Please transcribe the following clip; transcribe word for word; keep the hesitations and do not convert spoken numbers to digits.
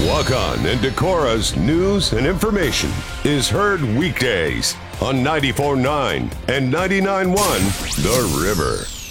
Wakan and Decora's news and information is heard weekdays on ninety-four point nine and ninety-nine point one The River.